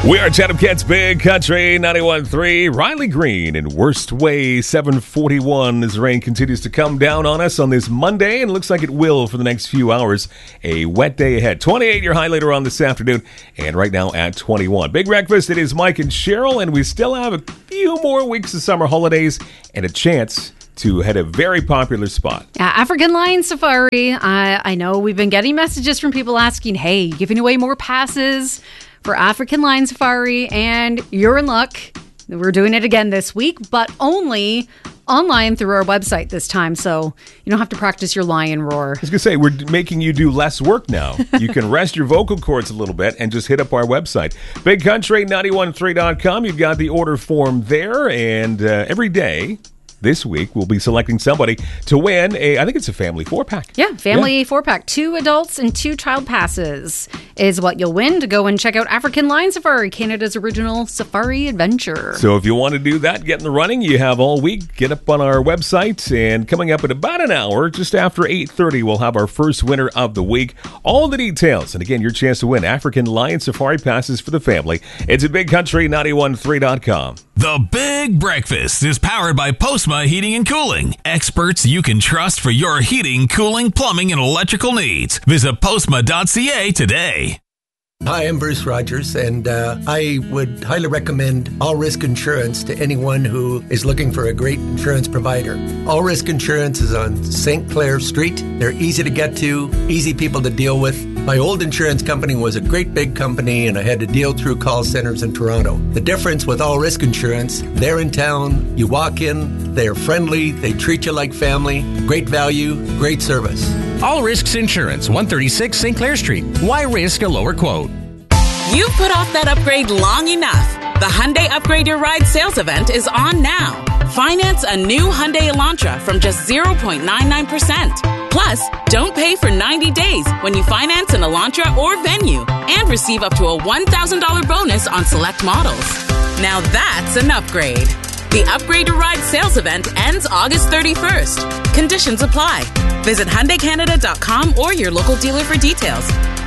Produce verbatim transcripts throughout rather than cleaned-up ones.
We are Chatham Kent's Big Country ninety-one point three. Riley Green in Worst Way seven forty-one as rain continues to come down on us on this Monday, and looks like it will for the next few hours. A wet day ahead. twenty-eight your high later on this afternoon, and right now at twenty-one. Big breakfast. It is Mike and Cheryl, and we still have a few more weeks of summer holidays and a chance to head a very popular spot. Yeah, African Lion Safari. I, I know we've been getting messages from people asking, hey, giving away more passes for African Lion Safari, and you're in luck. We're doing it again this week, but only online through our website this time, so you don't have to practice your lion roar. I was going to say, we're making you do less work now. You can rest your vocal cords a little bit and just hit up our website. big country ninety-one point three dot com. You've got the order form there, and uh, every day this week, we'll be selecting somebody to win a, I think it's a family four-pack. Yeah, family yeah. four-pack. Two adults and two child passes is what you'll win to go and check out African Lion Safari, Canada's original safari adventure. So if you want to do that, get in the running, you have all week. Get up on our website, and coming up in about an hour, just after eight thirty, we'll have our first winner of the week. All the details, and again, your chance to win African Lion Safari passes for the family. It's at big country ninety-one point three dot com. The Big Breakfast is powered by Postma Heating and Cooling. Experts you can trust for your heating, cooling, plumbing, and electrical needs. Visit postma dot c a today. Hi, I'm Bruce Rogers, and uh, I would highly recommend All Risk Insurance to anyone who is looking for a great insurance provider. All Risk Insurance is on Saint Clair Street. They're easy to get to, easy people to deal with. My old insurance company was a great big company, and I had to deal through call centers in Toronto. The difference with All Risk Insurance, they're in town, you walk in, they're friendly, they treat you like family, great value, great service. All Risks Insurance, one thirty-six Saint Clair Street. Why risk a lower quote? You've put off that upgrade long enough. The Hyundai Upgrade Your Ride sales event is on now. Finance a new Hyundai Elantra from just zero point nine nine percent. Plus, don't pay for ninety days when you finance an Elantra or Venue, and receive up to a one thousand dollars bonus on select models. Now that's an upgrade. The Upgrade Your Ride sales event ends August thirty-first. Conditions apply. Visit Hyundai Canada dot com or your local dealer for details.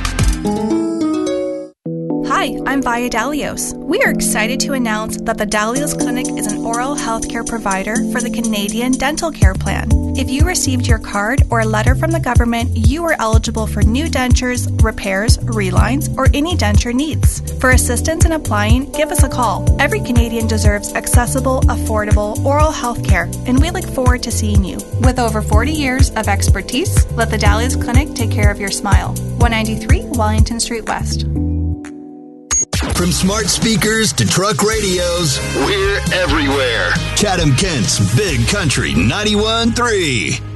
Hi, I'm Via Dalios. We are excited to announce that the Dalios Clinic is an oral health care provider for the Canadian Dental Care Plan. If you received your card or a letter from the government, you are eligible for new dentures, repairs, relines, or any denture needs. For assistance in applying, give us a call. Every Canadian deserves accessible, affordable oral health care, and we look forward to seeing you. With over forty years of expertise, let the Dalios Clinic take care of your smile. one ninety-three Wellington Street West. From smart speakers to truck radios, we're everywhere. Chatham Kent's Big Country ninety-one point three.